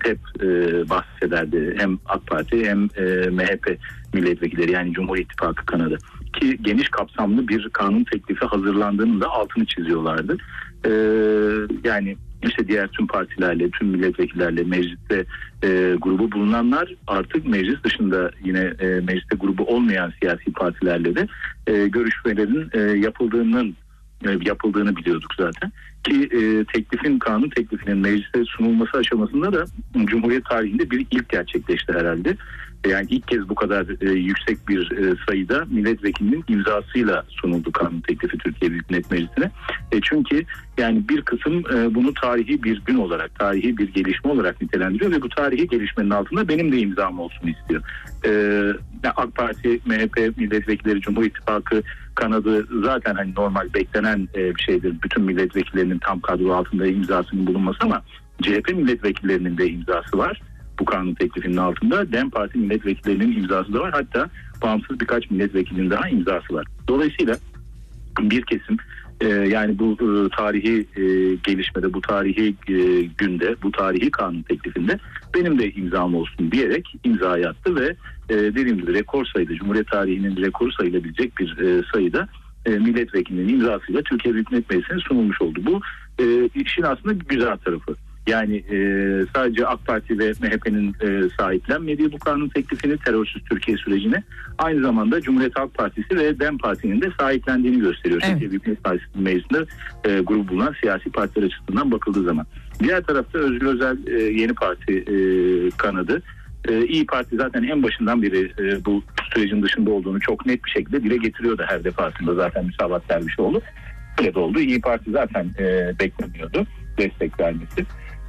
hep bahsederdi. Hem AK Parti hem MHP milletvekilleri, yani Cumhur İttifakı kanadı. Ki geniş kapsamlı bir kanun teklifi hazırlandığının da altını çiziyorlardı. Yani işte diğer tüm partilerle, tüm milletvekillerle mecliste grubu bulunanlar, artık meclis dışında yine mecliste grubu olmayan siyasi partilerle de görüşmelerin yapıldığını biliyorduk zaten. Ki kanun teklifinin meclise sunulması aşamasında da Cumhuriyet tarihinde bir ilk gerçekleşti herhalde. Yani ilk kez bu kadar yüksek bir sayıda milletvekilinin imzasıyla sunuldu kanun teklifi Türkiye Büyük Millet Meclisi'ne. Çünkü yani bir kısım bunu tarihi bir gün olarak, tarihi bir gelişme olarak nitelendiriyor ve bu tarihi gelişmenin altında benim de imzam olsun istiyor. AK Parti, MHP milletvekilleri, Cumhur İttifakı kanadı zaten hani normal beklenen bir şeydir. Bütün milletvekillerinin tam kadro altında imzasının bulunması, ama CHP milletvekillerinin de imzası var. Bu kanun teklifinin altında DEM Parti milletvekillerinin imzası da var. Hatta bağımsız birkaç milletvekilinin daha imzası var. Dolayısıyla bir kesim yani bu tarihi gelişmede, bu tarihi günde, bu tarihi kanun teklifinde benim de imzam olsun diyerek imzayı attı ve dediğim gibi rekor sayıda, Cumhuriyet tarihinin rekoru sayılabilecek bir sayıda milletvekilinin imzasıyla Türkiye Büyük Millet Meclisi'ne sunulmuş oldu. Bu işin aslında güzel tarafı. Yani sadece AK Parti ve MHP'nin sahiplenmediği bu kanun teklifini, terörsüz Türkiye sürecine, aynı zamanda Cumhuriyet Halk Partisi ve DEM Parti'nin de sahiplendiğini gösteriyor. Evet. Türkiye Büyük Millet Meclisi'nde grubu bulunan siyasi partiler açısından bakıldığı zaman. Diğer tarafta Özgür Özel Yeni Parti kanadı. İYİ Parti zaten en başından beri bu sürecin dışında olduğunu çok net bir şekilde dile getiriyordu her defasında. Zaten Müsavat Dervişoğlu öyle de oldu. İYİ Parti zaten beklemiyordu destek vermesi.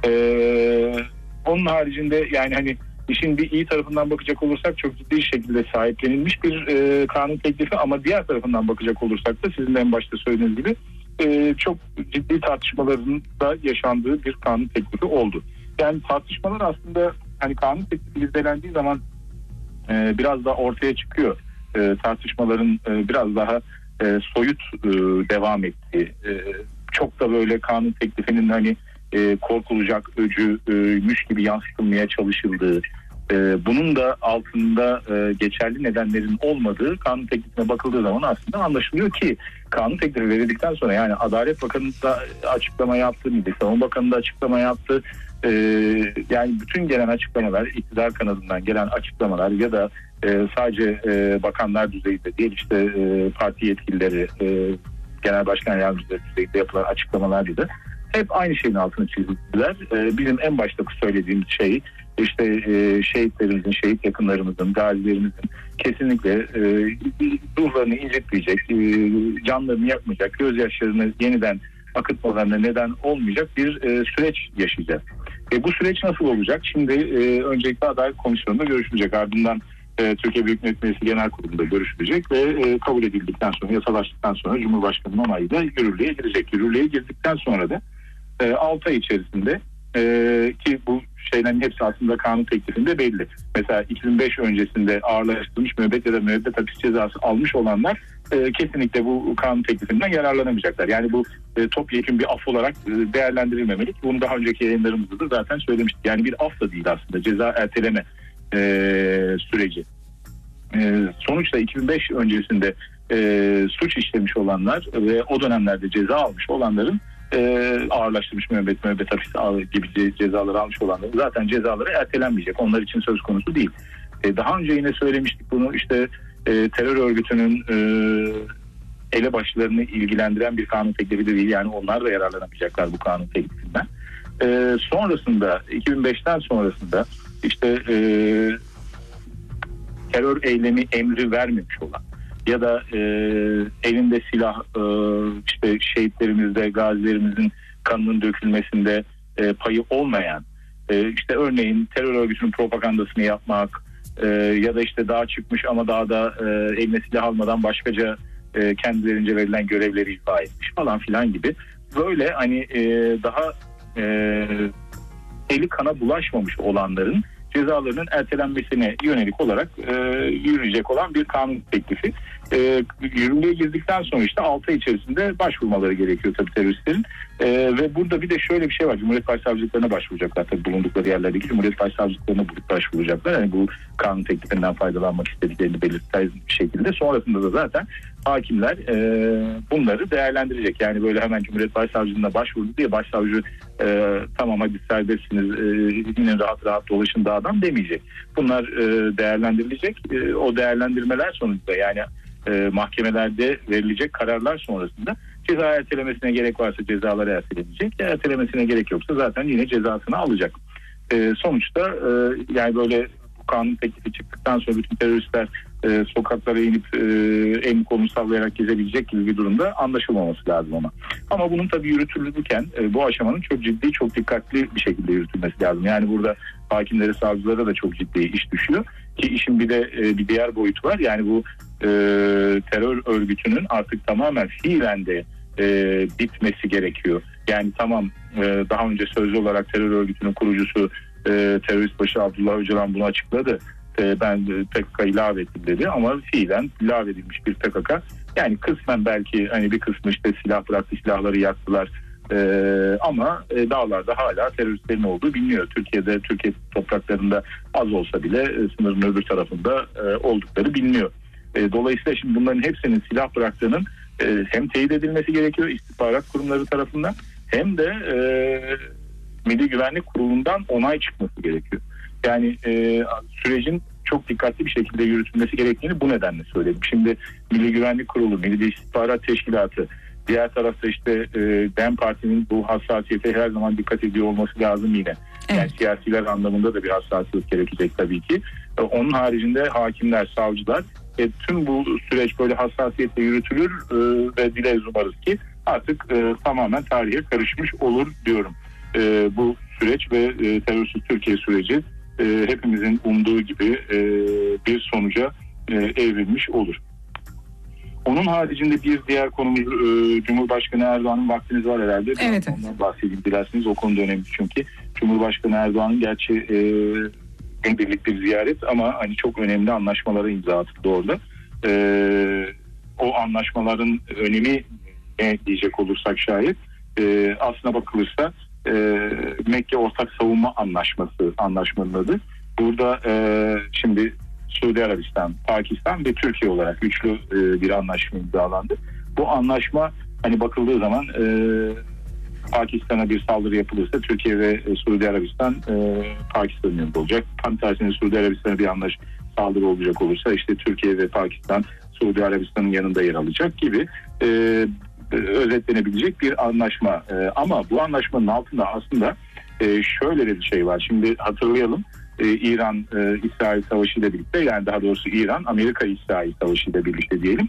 Onun haricinde yani hani işin bir iyi tarafından bakacak olursak çok ciddi şekilde sahiplenilmiş bir kanun teklifi, ama diğer tarafından bakacak olursak da sizin de en başta söylediğiniz gibi çok ciddi tartışmaların da yaşandığı bir kanun teklifi oldu. Yani tartışmalar aslında hani kanun teklifi izlendiği zaman biraz da ortaya çıkıyor. Tartışmaların biraz daha soyut devam ettiği, çok da böyle kanun teklifinin hani korkulacak öcüymüş gibi yansıtılmaya çalışıldığı, bunun da altında geçerli nedenlerin olmadığı kanun teklifine bakıldığı zaman aslında anlaşılıyor ki kanun teklifi verildikten sonra, yani Adalet Bakanı da açıklama yaptı, Milli Savunma Bakanı da açıklama yaptı. Yani bütün gelen açıklamalar, iktidar kanadından gelen açıklamalar ya da sadece bakanlar düzeyinde değil, işte parti yetkilileri, genel başkan yardımcıları düzeyinde yapılan açıklamalardı da hep aynı şeyin altını çizdiler. Bizim en başta söylediğimiz şey işte şehitlerimizin, şehit yakınlarımızın, gazilerimizin kesinlikle ruhlarını incitmeyecek, canlarını yakmayacak, gözyaşlarını yeniden akıtmalarına neden olmayacak bir süreç yaşayacağız. Bu süreç nasıl olacak? Şimdi öncelikle Adalet Komisyonu'nda görüşülecek. Ardından Türkiye Büyük Millet Meclisi Genel Kurulu'nda görüşülecek ve kabul edildikten sonra, yasalaştıktan sonra Cumhurbaşkanı'nın onayıyla yürürlüğe girecek. Yürürlüğe girdikten sonra da 6 ay içerisinde ki bu şeylerin hepsi aslında kanun teklifinde belli. Mesela 2005 öncesinde ağırlaştırılmış müebbet ya da müebbet hapis cezası almış olanlar kesinlikle bu kanun teklifinden yararlanamayacaklar. Yani bu topyekun bir af olarak değerlendirilmemeli. Bunu daha önceki yayınlarımızda da zaten söylemiştik. Yani bir af da değil aslında, ceza erteleme süreci. Sonuçta 2005 öncesinde suç işlemiş olanlar ve o dönemlerde ceza almış olanların, ağırlaştırmış müebbet hapis gibi cezaları almış olanların zaten cezaları ertelenmeyecek. Onlar için söz konusu değil. Daha önce yine söylemiştik bunu, işte terör örgütünün elebaşlarını ilgilendiren bir kanun teklifi de değil. Yani onlar da yararlanamayacaklar bu kanun teklifinden. Sonrasında 2005'ten sonrasında işte terör eylemi emri vermemiş olan ya da elinde silah işte şehitlerimizde, gazilerimizin kanının dökülmesinde payı olmayan, işte örneğin terör örgütünün propagandasını yapmak ya da işte dağa çıkmış ama dağda eline silah almadan başkaca kendilerince verilen görevleri ifa etmiş falan filan gibi, böyle hani daha eli kana bulaşmamış olanların cezalarının ertelenmesine yönelik olarak yürüyecek olan bir kanun teklifi. Yürürlüğe girdikten sonra işte 6 ay içerisinde başvurmaları gerekiyor tabii teröristlerin. Ve burada bir de şöyle bir şey var. Cumhuriyet Başsavcılıklarına başvuracaklar tabii, bulundukları yerlerdeki Cumhuriyet Başsavcılıklarına başvuracaklar. Yani bu kanun teklifinden faydalanmak istediklerini belirten bir şekilde. Sonrasında da zaten hakimler bunları değerlendirecek. Yani böyle hemen Cumhuriyet Başsavcılığına başvurdu diye başsavcı tamam hadi serbestsiniz, yine rahat rahat dolaşın dağdan demeyecek. Bunlar değerlendirilecek. O değerlendirmeler sonucunda, yani mahkemelerde verilecek kararlar sonrasında ceza ertelemesine gerek varsa cezaları ertelenecek. Ertelemesine gerek yoksa zaten yine cezasını alacak. Sonuçta yani böyle bu kanun teklifi çıktıktan sonra bütün teröristler sokaklara inip elini kolunu sallayarak gezebilecek gibi bir durumda anlaşılmaması lazım ama. Ama bunun tabii yürütülürken bu aşamanın çok ciddi, çok dikkatli bir şekilde yürütülmesi lazım. Yani burada hakimlere, savcılara da çok ciddi iş düşüyor. Ki işin bir de bir diğer boyutu var. Yani bu terör örgütünün artık tamamen fiilen de bitmesi gerekiyor. Yani tamam, daha önce sözlü olarak terör örgütünün kurucusu terörist başı Abdullah Öcalan bunu açıkladı. Ben PKK'yı lağvettim dedi ama fiilen lağvedilmiş bir PKK. Yani kısmen belki hani bir kısmı işte silah bıraktı, silahları yaktılar. Ama dağlarda hala teröristlerin olduğu biliniyor. Türkiye topraklarında az olsa bile sınırın öbür tarafında oldukları biliniyor. Dolayısıyla şimdi bunların hepsinin silah bıraktığının hem teyit edilmesi gerekiyor istihbarat kurumları tarafından, hem de Milli Güvenlik Kurulu'ndan onay çıkması gerekiyor. Yani sürecin çok dikkatli bir şekilde yürütülmesi gerektiğini bu nedenle söyledim. Şimdi Milli Güvenlik Kurulu, Milli İstihbarat Teşkilatı, diğer tarafta işte DEM Parti'nin bu hassasiyete her zaman dikkat ediyor olması lazım yine. Evet. Yani siyasiler anlamında da bir hassasiyet gerekecek tabii ki. Onun haricinde hakimler, savcılar, tüm bu süreç böyle hassasiyetle yürütülür ve dileriz umarız ki artık tamamen tarihe karışmış olur diyorum. Bu süreç ve terörsüz Türkiye süreci hepimizin umduğu gibi bir sonuca evrilmiş olur. Onun haricinde bir diğer konumuz Cumhurbaşkanı Erdoğan'ın, vaktiniz var herhalde. Evet. Ondan bahsedeyim dilerseniz, o konuda önemli çünkü. Cumhurbaşkanı Erdoğan'ın gerçi gündelik bir ziyaret ama hani çok önemli anlaşmalara imza atıldı orada. O anlaşmaların önemi ne diyecek olursak şayet aslına bakılırsa Mekke Ortak Savunma Anlaşmanın adı. Burada şimdi Suudi Arabistan, Pakistan ve Türkiye olarak üçlü bir anlaşma imzalandı. Bu anlaşma hani bakıldığı zaman Pakistan'a bir saldırı yapılırsa Türkiye ve Suudi Arabistan Pakistan'ın yanında olacak. Tam tersine Suudi Arabistan'a bir saldırı olacak olursa işte Türkiye ve Pakistan Suudi Arabistan'ın yanında yer alacak gibi özetlenebilecek bir anlaşma. Ama bu anlaşmanın altında aslında şöyle bir şey var. Şimdi hatırlayalım. İran-İsrail Savaşı ile birlikte, yani daha doğrusu İran-Amerika-İsrail Savaşı ile birlikte diyelim,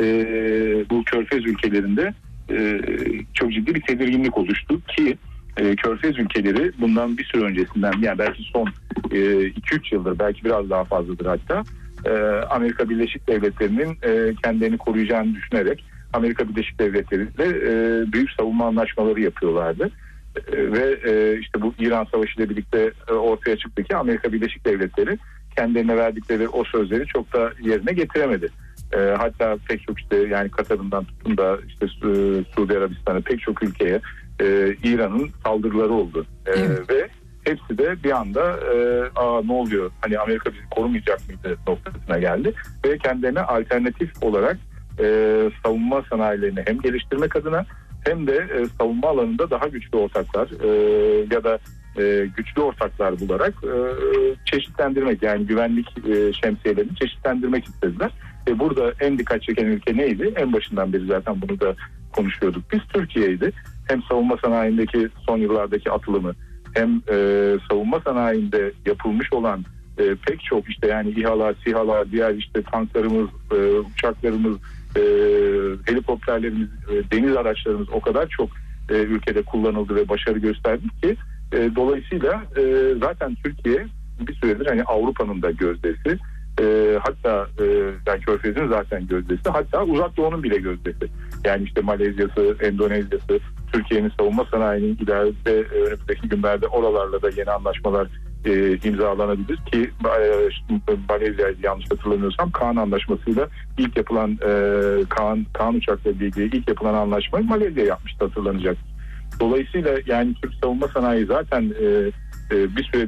bu Körfez ülkelerinde çok ciddi bir tedirginlik oluştu ki Körfez ülkeleri bundan bir süre öncesinden, yani belki son 2-3 yıldır, belki biraz daha fazladır hatta, Amerika Birleşik Devletleri'nin kendilerini koruyacağını düşünerek Amerika Birleşik Devletleri ile büyük savunma anlaşmaları yapıyorlardı. Ve işte bu İran Savaşı ile birlikte ortaya çıktı ki Amerika Birleşik Devletleri kendilerine verdikleri o sözleri çok da yerine getiremedi. Hatta pek çok işte, yani Katar'ından tutun da işte Suudi Arabistan'a, pek çok ülkeye İran'ın saldırıları oldu. Ve hepsi de bir anda ne oluyor, hani Amerika bizi korumayacak mıydı noktasına geldi ve kendilerine alternatif olarak savunma sanayilerini hem geliştirmek adına hem de savunma alanında daha güçlü ortaklar ya da güçlü ortaklar bularak çeşitlendirmek, yani güvenlik şemsiyelerini çeşitlendirmek istediler. Burada en dikkat çeken ülke neydi? En başından beri zaten bunu da konuşuyorduk. Biz Türkiye'ydi. Hem savunma sanayindeki son yıllardaki atılımı, hem savunma sanayinde yapılmış olan pek çok işte, yani İHA'lar, SİHA'lar, diğer işte tanklarımız, uçaklarımız, helikopterlerimiz, deniz araçlarımız o kadar çok ülkede kullanıldı ve başarı gösterdi ki dolayısıyla zaten Türkiye bir süredir hani Avrupa'nın da gözdesi, hatta yani Körfez'in zaten gözdesi, hatta Uzak Doğu'nun bile gözdesi. Yani işte Malezya'sı, Endonezya'sı, Türkiye'nin savunma sanayinin ileride önümüzdeki günlerde oralarla da yeni anlaşmalar imzalanabilir ki Malezya, yanlış hatırlamıyorsam Kaan Anlaşması'yla ilk yapılan Kaan uçaklarıyla ilgili ilk yapılan anlaşmayı Malezya yapmıştı, hatırlanacak. Dolayısıyla yani Türk savunma sanayi zaten bir süredir